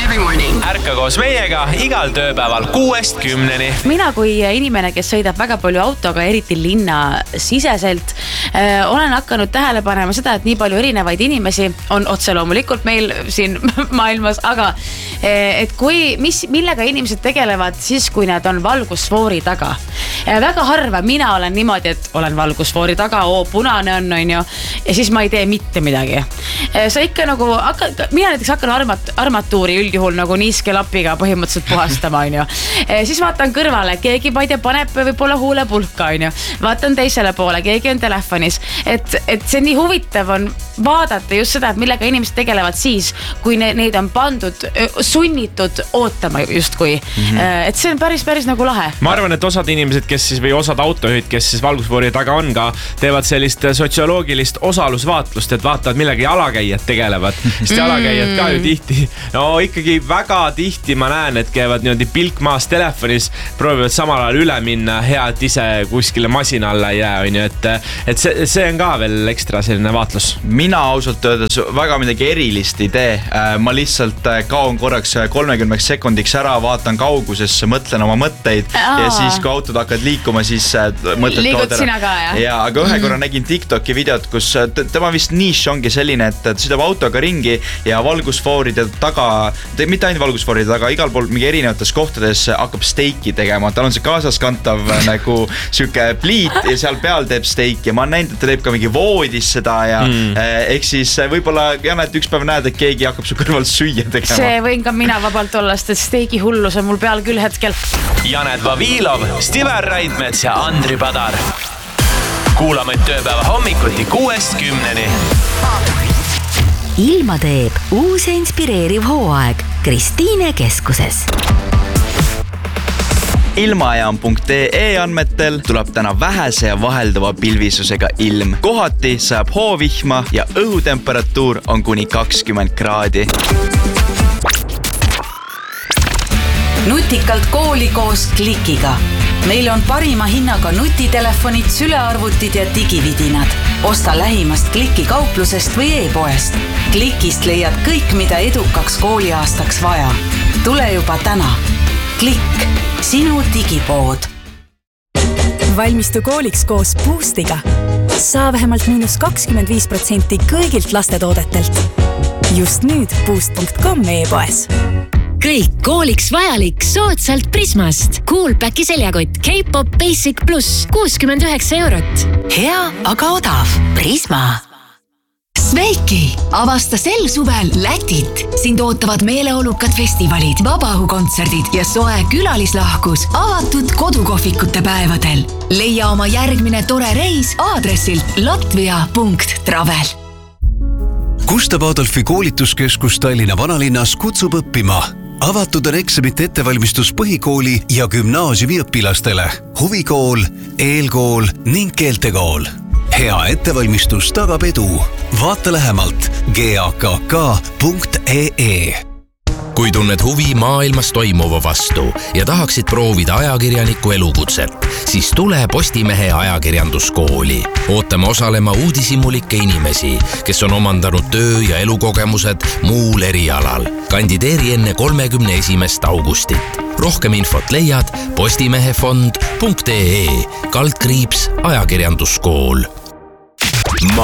every morning. Ärka koos meiega igal tööpäeval 6-10. Mina kui inimene, kes sõidab väga palju autoga, eriti linna siseselt, olen hakanud tähele panema seda, et nii palju erinevaid inimesi on otse loomulikult meil siin maailmas, aga et millega inimesed tegelevad siis, kui nad on valgusfoori taga. Väga harva mina olen niimoodi, et olen valgusfoori taga, punane on ju, ja siis ma ei tee mitte midagi. Sa ikka nagu, mina näiteks hakkan armatuuri üldjuhul nagu niiske lapiga põhimõtteliselt puhastama, on ju. Siis vaatan kõrvale, keegi paneb võib-olla huulepulka, on ju. Vaatan teisele poole, keegi on telefonis. Et see nii huvitav on vaadata just seda, et millega inimesed tegelevad siis, kui neid on pandud, sunnitud ootama justkui. Et see on päris nagu lahe. Ma arvan, et osad inimesed, kes siis või osad autojuhid, kes siis valgusfoori taga on ka, teevad sellist sotsioloogilist osalusvaatlust, et vaatavad millega jalakäijad tegelevad. Sest jalakäijad ka ju tihti, no ikkagi väga tihti ma näen, et käivad niimoodi pilk maas telefonis, proovivad samal ajal üle minna, hea, et ise kuskile masina alla ei jää, on ju, et see on ka veel ekstra selline vaatlus. Mina ausalt öeldes väga midagi erilist ei tee. Ma lihtsalt kaon korraks 30 sekundiks ära, vaatan kaugusesse, mõtlen oma mõtteid ja siis kui autod hakkad liikuma, siis mõtted liigud sina ka, jah? Ja, aga ühe korra nägin TikToki videot, kus tema vist niš ongi selline, et ta sõidab autoga ringi ja valgusfooride taga, mitte ainult valgusfooride taga, igal pool mingi erinevates kohtades hakkab steiki tegema. Tal on see kaasaskantav nagu süke pliit ja seal peal teeb steiki ja ma näinud, et ta teeb ka mingi voodis seda ja ehk siis võib-olla Janet üks päev näed, et keegi hakkab su kõrval süüa tegema. See võin ka mina vabalt olla, sest steigi hullus on mul peal küll hetkel. Janet Vavilov, Stiver Raidmets ja Andri Padar. Kuulame tööpäeva hommikuti 6-10. Ilma teeb uus ja inspireeriv hooaeg Kristiine keskuses. Ilmajaam.ee andmetel tuleb täna vähese ja vahelduva pilvisusega ilm. Kohati sajab hoovihma ja õhutemperatuur on kuni 20 kraadi. Nutikalt kooli koos Klikiga. Meil on parima hinnaga nutitelefonid, sülearvutid ja digividinad. Osta lähimast Kliki kauplusest või e-poest. Klikist leiad kõik, mida edukaks kooliaastaks vaja. Tule juba täna. Klikk, sinu digipood. Valmistu kooliks koos Boostiga. Saa vähemalt -25% kõigilt lastetoodetelt. Just nüüd boost.com e-poes. Kõik kooliks vajalik soodsalt Prismast. Coolpacki seljakott K-Pop Basic Plus 69 €. Hea, aga odav. Prisma. Sveiki! Avasta sel suvel Lätit. Sind ootavad meeleolukad festivalid, vabaõhukontserdid ja soe külalislahkus avatud kodukohvikute päevadel. Leia oma järgmine tore reis aadressilt latvia.travel. Gustav Adolfi koolituskeskus Tallinna vanalinnas kutsub õppima. Avatud on eksamite ettevalmistus põhikooli ja gümnaasiumi õpilastele. Huvikool, eelkool ning keeltekool. Hea ettevalmistus tagab edu. Vaata lähemalt gakk.ee. Kui tunned huvi maailmas toimuva vastu ja tahaksid proovida ajakirjaniku elukutset, siis tule Postimehe ajakirjanduskooli. Ootame osalema uudishimulike inimesi, kes on omandanud töö- ja elukogemused muul erialal. Kandideeri enne 31. augustit. Rohkem infot leiad postimehefond.ee /ajakirjanduskool.